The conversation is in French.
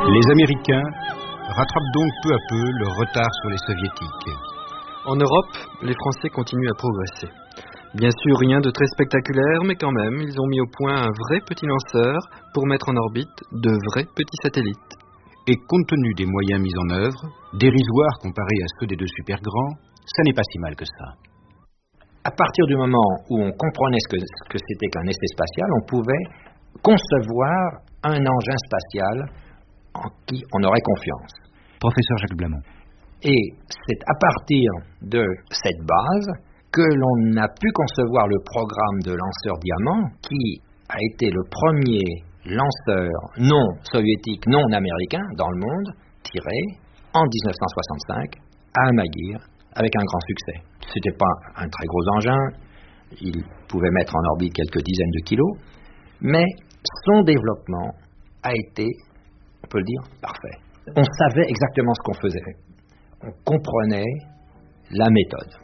Les Américains rattrapent donc peu à peu le retard sur les Soviétiques. En Europe, les Français continuent à progresser. Bien sûr, rien de très spectaculaire, mais quand même, ils ont mis au point un vrai petit lanceur pour mettre en orbite de vrais petits satellites. Et compte tenu des moyens mis en œuvre, dérisoires comparés à ceux des deux super grands, ça n'est pas si mal que ça. À partir du moment où on comprenait ce que c'était qu'un essai spatial, on pouvait concevoir un engin spatial en qui on aurait confiance. Professeur Jacques Blamont. Et c'est à partir de cette base que l'on a pu concevoir le programme de lanceur Diamant, qui a été le premier lanceur non soviétique, non américain dans le monde, tiré en 1965 à Amaguir avec un grand succès. Ce n'était pas un très gros engin, il pouvait mettre en orbite quelques dizaines de kilos, mais son développement a été, on peut le dire, parfait. On savait exactement ce qu'on faisait. On comprenait la méthode.